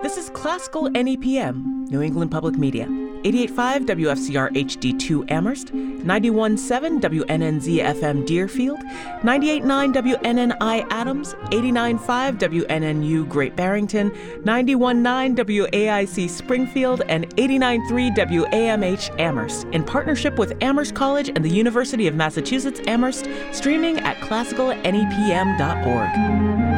This is Classical NEPM, New England Public Media. 88.5 WFCR HD2 Amherst, 91.7 WNNZ FM Deerfield, 98.9 WNNI Adams, 89.5 WNNU Great Barrington, 91.9 WAIC Springfield, and 89.3 WAMH Amherst, in partnership with Amherst College and the University of Massachusetts Amherst, streaming at classicalnepm.org.